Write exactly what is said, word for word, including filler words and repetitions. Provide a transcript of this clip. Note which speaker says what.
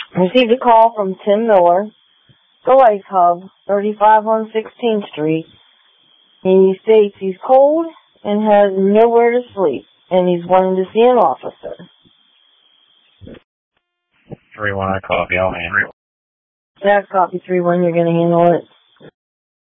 Speaker 1: Received a call from Tim Miller, the Life Hub, thirty-five on sixteenth Street. He states he's cold and has nowhere to sleep, and he's wanting to see an officer.
Speaker 2: three one, I copy. I'll handle it.
Speaker 1: Yeah, copy three one, you're going to handle it.